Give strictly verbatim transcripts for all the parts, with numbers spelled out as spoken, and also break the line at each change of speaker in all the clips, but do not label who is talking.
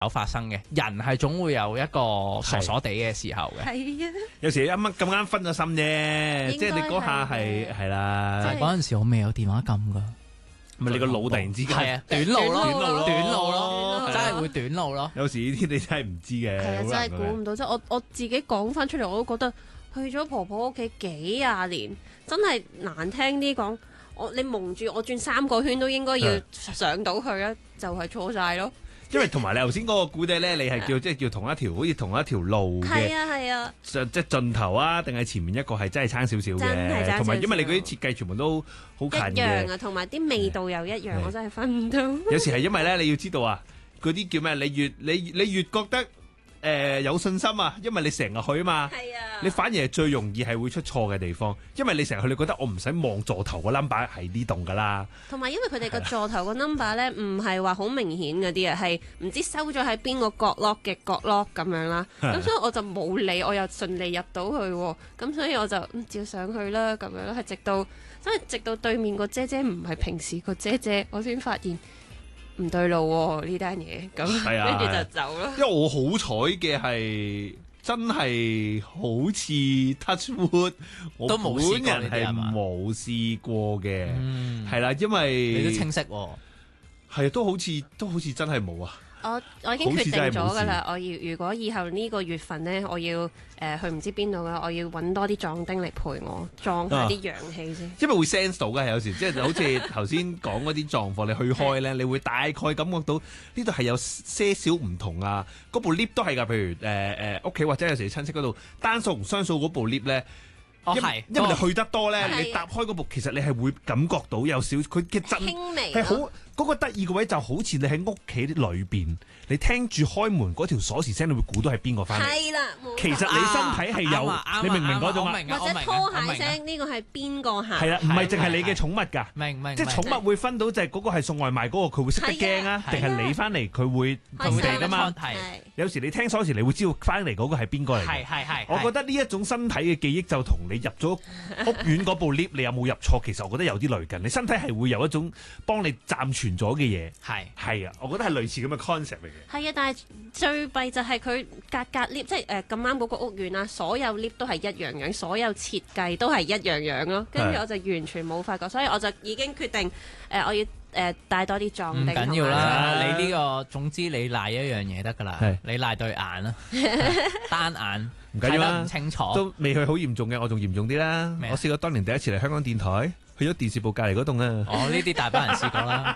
有發生嘅，人係總會有一個傻傻地嘅時候嘅。
係啊，
有時啱啱咁啱分咗心啫，
應該
即係你嗰下係
係
係啦，
但係嗰陣時我未有電話撳噶，
咪你個腦突然之間
係啊，短路咯，
短路咯
短路
短路
咯，
咯
真係會短路咯。
有時呢啲你真係唔知嘅，
係啊，
好
真係
難講嘅
估唔到，即係我我自己講翻出嚟，我都覺得去咗婆婆屋企幾廿年，真係難聽啲講，我你蒙住我轉三個圈都應該要
係
上到去啊，就係錯晒咯。
因為同埋你頭先嗰個古仔咧，你係叫即係叫同一條好似同一條路
係
嘅，
啊係啊，
即係盡頭啊，定係前面一個係真係差少少
真係差
嘅，同埋
少少
因為你嗰啲設計全部都好
一
近
樣
嘅，
啊，同埋啲味道又一樣，
係
我真係分唔到。
有時係因為咧你要知道啊，嗰啲叫咩？你越你你越覺得誒、呃、有信心啊，因為你成日去啊嘛。
係啊，
你反而係最容易係會出錯嘅地方，因為你成日去，你覺得我唔使望座頭個 number 係呢棟噶啦，
同埋因為佢哋個座頭個 number 咧，唔係話好明顯嗰啲啊，係唔知收咗喺邊個角落嘅角落咁樣啦。咁所以我就冇理，我又順利入到去喎。咁所以我就嗯照上去啦，咁樣係直到真係直到對面個姐姐唔係平時個姐姐，我先發現唔對路喎呢單嘢，咁
係啊
跟住就走咯。
因為我好彩嘅係真係好似 touch wood，我
都冇試過
本人係
呢啲係嘛
冇試過嘅，
嗯，
係啦，因為
你都清晰喎。
係都好似都好似真係冇啊。
我我已經決定
好似真係冇
咗㗎啦，我要如果以後呢個月份呢，我要誒、呃、去唔知邊度嘅，我要揾多啲壯丁嚟陪我，撞下啲陽氣先。
因為會 sense 到嘅，有時即係好似頭先講嗰啲狀況，你去開咧，你會大概感覺到呢度係有些少唔同啊。嗰部 lift 都係㗎，譬如誒誒屋企或者有時親戚嗰度單數同雙數嗰部 lift 咧。因
哦係，
因為你去得多咧，
係
你搭開嗰部，其實你係會感覺到有少佢嘅震，
輕微
係好
咯
嗰個得意嘅位就好似你喺屋企裏邊，你聽住開門嗰條鎖匙聲，你會估到係邊個翻嚟。
係啦，冇錯
其實你身體係有，
啱啊啱啊
你明唔明嗰種啊？
啱啊我明啊
或者拖鞋聲呢個係邊個行？
係啦，唔係淨係你
係
嘅寵物㗎。
明明
即係寵物會分到就係嗰個係送外賣嗰個，佢會識得驚啊，
係啊
定係你翻嚟佢會
開心
佢哋㗎嘛？
係
有時你聽鎖匙，你會知道翻嚟嗰個係邊個嚟嘅。
係係係，
我覺得呢一種身體嘅記憶就同你入咗屋苑嗰部 lift，你有冇入錯？其實我覺得有啲類近。你身體係會有一種幫你暫存咗嘅嘢。
係
係啊，我覺得係類似咁嘅 concept 嚟嘅。
係啊，但係最弊就係佢隔隔 lift，即係誒咁啱嗰個屋苑啊，所有 lift 都係一樣樣，所有設計都係一樣樣咯。跟住我就完全冇發覺，所以我就已經決定誒、呃，我要誒、呃、帶多啲壯丁。
唔緊要啦。
啊
你呢個總之你賴一樣嘢得㗎啦
係，
你賴對眼啦，單眼睇
唔緊要啦
得唔清楚。
都未去好嚴重嘅，我仲嚴重啲啦
咩啊。
我試過當年第一次嚟香港電台，去咗電視部隔離嗰棟啊。
哦，呢啲大把人試過啦。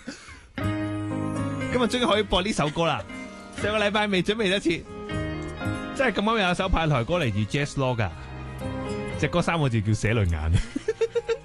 今日終於可以播呢首歌啦！上個禮拜未準備得切，真係咁啱有一首派台歌嚟自 Jazz Law 噶，隻歌三個字叫寫淚眼。